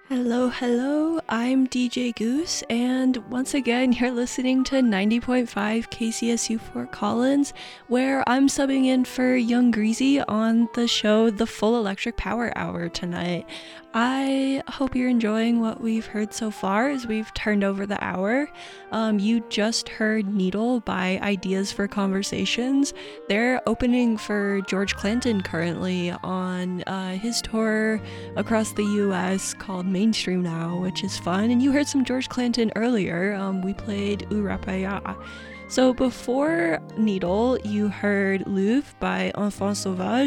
Hello, hello. I'm DJ Goose, and once again, you're listening to 90.5 KCSU Fort Collins, where I'm subbing in for Young Greasy on the show The Full Electric Power Hour tonight. I hope you're enjoying what we've heard so far as we've turned over the hour. You just heard Needle by Ideas for Conversations. They're opening for George Clanton currently on his tour across the US called Mainstream Now, which is fun. And you heard some George Clanton earlier. We played Urapaya. So before Needle, you heard Louvre by Enfant Sauvage.